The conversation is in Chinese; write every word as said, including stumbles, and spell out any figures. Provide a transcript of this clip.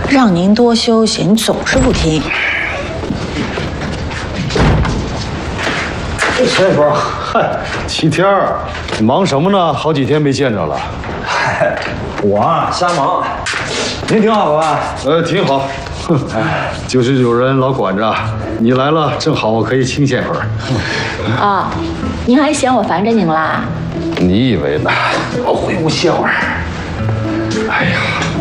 让您多休息，你总是不听。 陈峰，嗨，齐天儿，你忙什么呢？好几天没见着了。 嗨，我啊瞎忙。您挺好吧？ 呃，挺好。哼，就是有人老管着。你来了，正好我可以清闲会儿。 啊，您还嫌我烦着您啦？ 你以为呢？我回屋歇会儿。哎呀。